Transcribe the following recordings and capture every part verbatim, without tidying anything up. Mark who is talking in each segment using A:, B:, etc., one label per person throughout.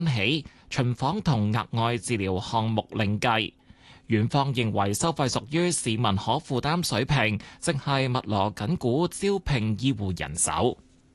A: 起巡訪同額外治療項目另計。院方認為收費屬於市民可負擔水平，正係密鑼緊鼓招聘醫護人手。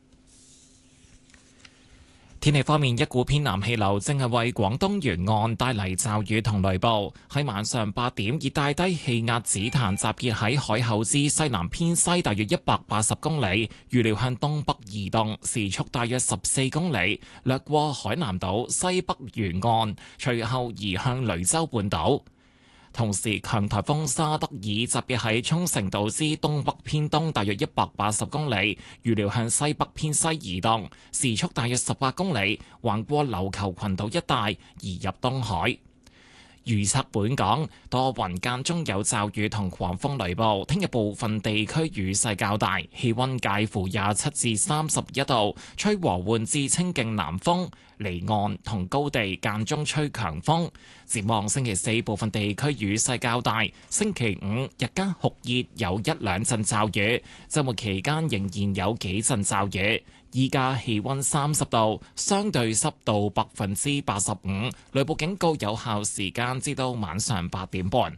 A: 天氣方面，一股偏南氣流正係為廣東沿岸帶嚟驟雨同雷暴。喺晚上八點，熱帶低氣壓紫檀集結喺海口之西南偏西大約一百八十公里，預料向東北移動，時速大約十四公里，掠過海南島西北沿岸，隨後移向雷州半島。同時，強颱風沙德爾集結喺沖繩島之東北偏東大約一百八十公里，預料向西北偏西移動，時速大約十八公里，橫過琉球群島一帶，移入東海。預測本港多雲間中有驟雨同狂風雷暴，聽日部分地區雨勢較大，氣溫介乎廿七至三十一度，吹和緩至清勁南風，離岸同高地間中吹強風。展望星期四部分地區雨勢較大，星期五日間酷熱，有一兩陣驟雨，週末期間仍然有幾陣驟雨。依家氣溫三十度，相對濕度百分之八十五，雷暴警告有效時間至到晚上八點半。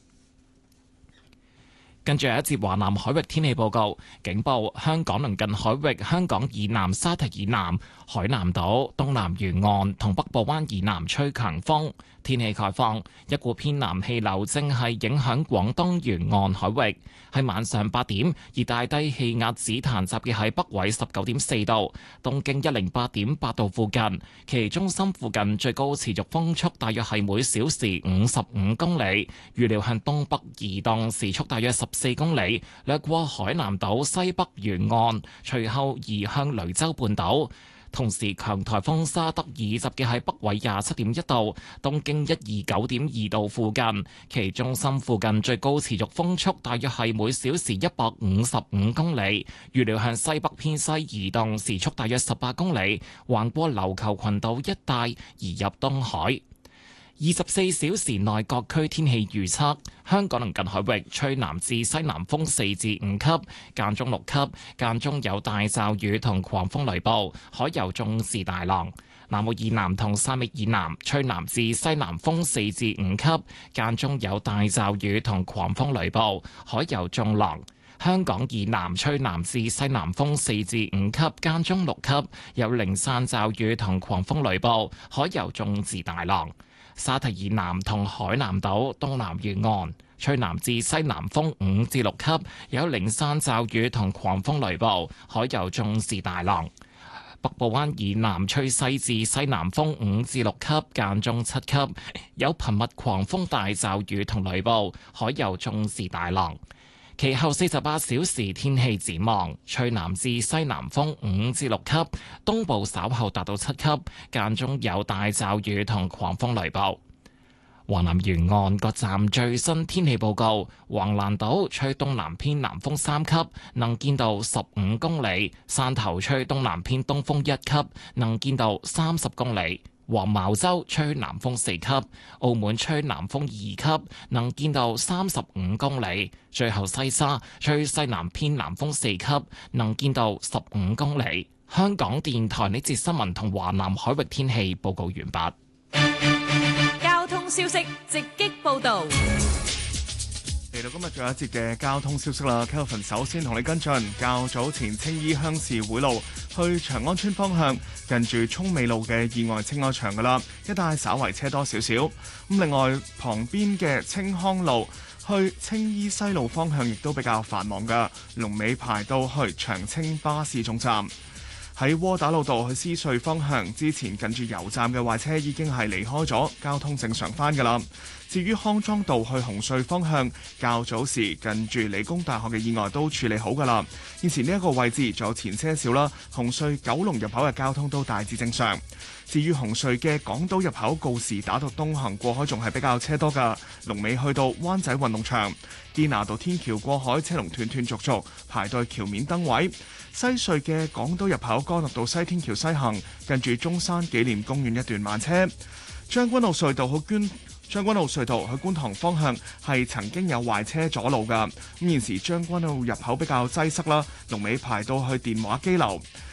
A: 跟住有一節華南海域天氣報告，警報香港鄰近海域、香港以南沙堤以南、海南島東南沿岸同北部灣以南吹強風。天氣概況，一股偏南氣流正係影響廣東沿岸海域。喺晚上八點，熱帶低氣壓紫檀集結喺北緯十九點四度、東經一零八點八度附近，其中心附近最高持續風速大約係每小時五十五公里，預料向東北移動，時速大約十四公里，掠過海南島西北沿岸，隨後移向雷州半島。同時，強颱風沙德爾集結喺北緯廿七點一度、東經一二九點二度附近，其中心附近最高持續風速大約係每小時一百五十五公里，預料向西北偏西移動，時速大約十八公里，橫過琉球群島一帶，移入東海。二十四小時內各區天氣預測：香港鄰近海域吹南至西南風四至五級，間中六級，間中有大驟雨同狂風雷暴，海有中至大浪。南澳以南同汕尾以南吹南至西南風四至五級，間中有大驟雨同狂風雷暴，海有中浪。香港以南吹南至西南風四至五級，間中六級，有零散驟雨同狂風雷暴，海有中至大浪。沙堤以南同海南島東南沿岸吹南至西南風五至六級，有零散驟雨同狂風雷暴，海有中至大浪。北部灣以南吹西至西南風五至六級，間中七級，有頻密狂風大驟雨同雷暴，海有中至大浪。其後四十八小時天氣展望，吹南至西南風五至六級，東部稍後達到七級，間中有大驟雨同狂風雷暴。華南沿岸各站最新天氣報告：橫瀾島吹東南偏南風三級，能見度十五公里；汕頭吹東南偏東風一級，能見度三十公里。黃茅洲吹南風四級，澳門吹南風二級，能見度三十五公里。最後西沙吹西南偏南風四級，能見度十五公里。香港電台呢節新聞同華南海域天氣報告完畢。
B: 交通消息直擊報道。
C: 嚟到今日最後一節嘅交通消息啦 ，Kelvin 首先同你跟進，較早前青衣鄉事會路去長安村方向，近住涌尾路嘅意外清咗場噶啦，一帶稍為車多少少。咁另外旁邊嘅青康路去青衣西路方向亦都比較繁忙噶，龍尾排到去長青巴士總站。喺窩打老道去獅隧方向，之前近住油站嘅壞車已經係離開咗，交通正常返㗎啦。至於康莊道去紅隧方向，較早時近住理工大學嘅意外都處理好㗎啦。現時呢一個位置仲有前車少啦，紅隧九龍入口嘅交通都大致正常。至於紅隧嘅港島入口告士打道東行過海仲係比較車多㗎，龍尾去到灣仔運動場。堅拿道天橋過海車龍斷斷續續排到橋面燈位。西隧嘅港島入口干諾道西天橋西行，近住中山紀念公園一段慢車。將軍澳隧道去捐將軍澳隧道去觀塘方向係曾經有壞車阻路㗎，咁現時將軍澳入口比較擠塞啦，龍尾排到去電話機樓。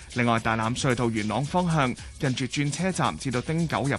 C: 另外，大欖隧道元朗方向近住轉車站至到汀九入